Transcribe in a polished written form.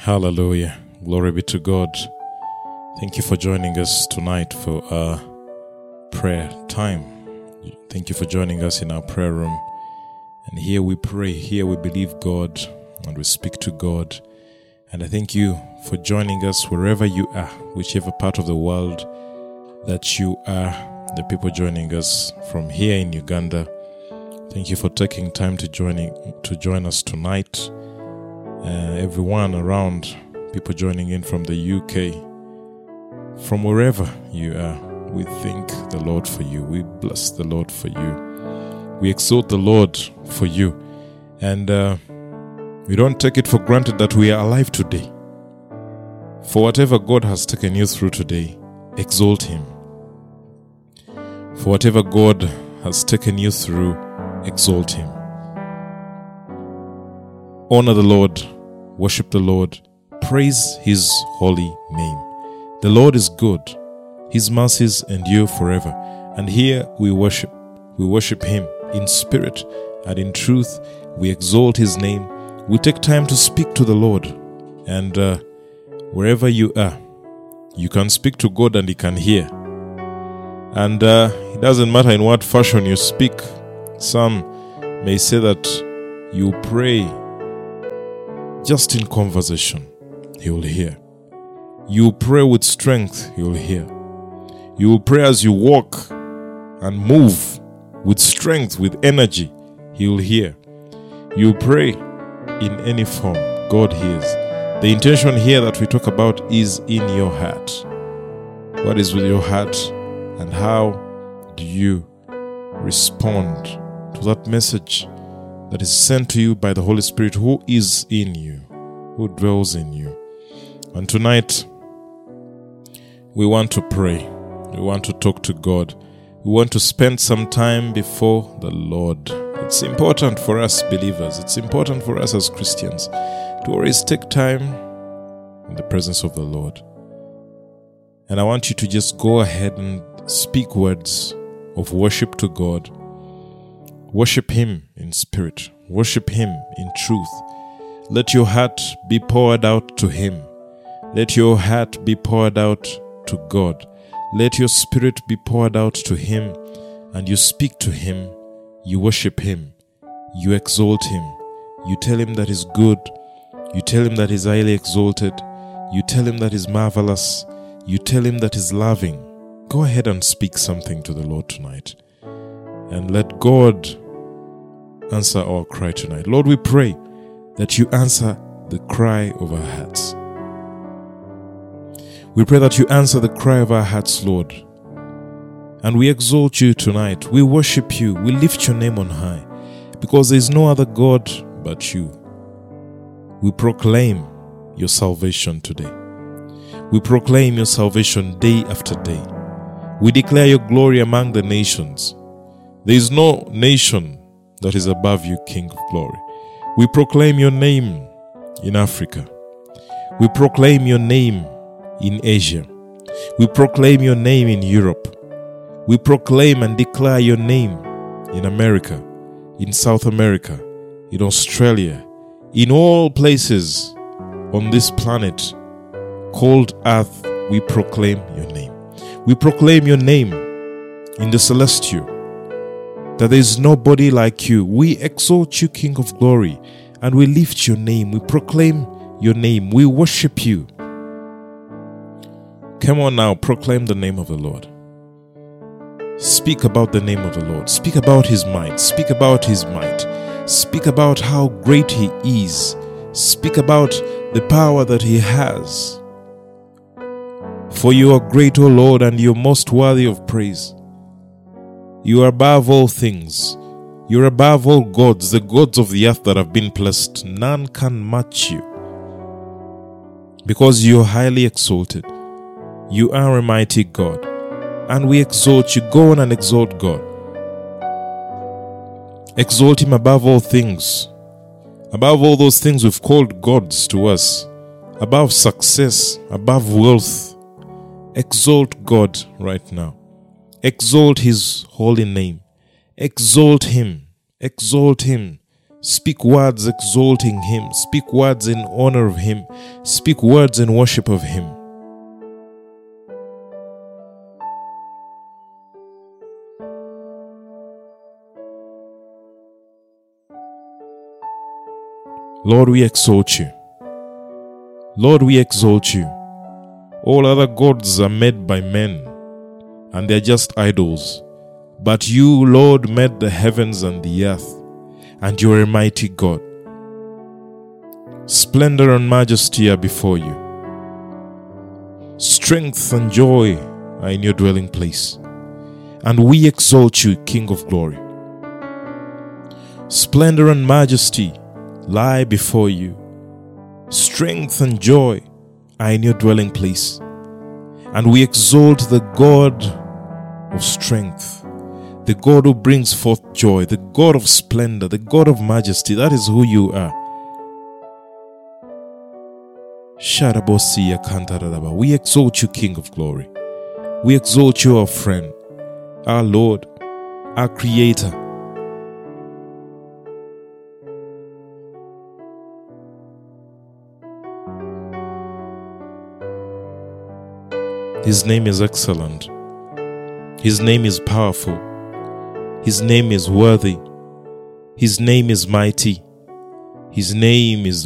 Hallelujah. Glory be to God. Thank you for joining us tonight for our prayer time. Thank you for joining us in our prayer room. And here we pray, here we believe God, and we speak to God. And I thank you for joining us wherever you are, whichever part of the world that you are, the people joining us from here in Uganda. Thank you for taking time to join us tonight. Everyone around, people joining in from the UK, from wherever you are, we thank the Lord for you. We bless the Lord for you. We exalt the Lord for you. And we don't take it for granted that we are alive today. For whatever God has taken you through today, exalt Him. For whatever God has taken you through, exalt Him. Honor the Lord, worship the Lord, praise His holy name. The Lord is good, His mercies endure forever. And here we worship Him in spirit and in truth. We exalt His name. We take time to speak to the Lord. And wherever you are, you can speak to God and He can hear. And it doesn't matter in what fashion you speak. Some may say that you pray just in conversation, He will hear. You pray with strength, He will hear. You will pray as you walk and move with strength, with energy, He will hear. You pray in any form, God hears. The intention here that we talk about is in your heart. What is with your heart, and how do you respond to that message that is sent to you by the Holy Spirit who is in you, who dwells in you? And tonight, we want to pray. We want to talk to God. We want to spend some time before the Lord. It's important for us believers. It's important for us as Christians to always take time in the presence of the Lord. And I want you to just go ahead and speak words of worship to God. Worship Him in spirit. Worship Him in truth. Let your heart be poured out to Him. Let your heart be poured out to God. Let your spirit be poured out to Him, and you speak to Him. You worship Him. You exalt Him. You tell Him that He's good. You tell Him that He's highly exalted. You tell Him that He's marvelous. You tell Him that He's loving. Go ahead and speak something to the Lord tonight. And let God answer our cry tonight. Lord, we pray that you answer the cry of our hearts. We pray that you answer the cry of our hearts, Lord. And we exalt you tonight. We worship you. We lift your name on high. Because there is no other God but you. We proclaim your salvation today. We proclaim your salvation day after day. We declare your glory among the nations. There is no nation that is above you, King of glory. We proclaim your name in Africa. We proclaim your name in Asia. We proclaim your name in Europe. We proclaim and declare your name in America, in South America, in Australia, in all places on this planet called Earth. We proclaim your name. We proclaim your name in the celestial, that there is nobody like you. We exalt you, King of glory, and we lift your name. We proclaim your name. We worship you. Come on now, proclaim the name of the Lord. Speak about the name of the Lord. Speak about His might. Speak about His might. Speak about how great He is. Speak about the power that He has. For you are great, O Lord, and you are most worthy of praise. You are above all things. You are above all gods, the gods of the earth that have been blessed. None can match you. Because you are highly exalted. You are a mighty God. And we exalt you. Go on and exalt God. Exalt Him above all things. Above all those things we've called gods to us. Above success. Above wealth. Exalt God right now. Exalt His holy name. Exalt Him. Exalt Him. Speak words exalting Him. Speak words in honor of Him. Speak words in worship of Him. Lord, we exalt You. Lord, we exalt You. All other gods are made by men, and they are just idols. But You, Lord, made the heavens and the earth, and You are a mighty God. Splendor and majesty are before You. Strength and joy are in Your dwelling place, and we exalt You, King of glory. Splendor and majesty lie before You. Strength and joy are in Your dwelling place, and we exalt the God of strength, the God who brings forth joy, the God of splendor, the God of majesty. That is who You are. We exalt You, King of glory. We exalt You, our friend, our Lord, our Creator. His name is excellent. His name is powerful. His name is worthy. His name is mighty. His name is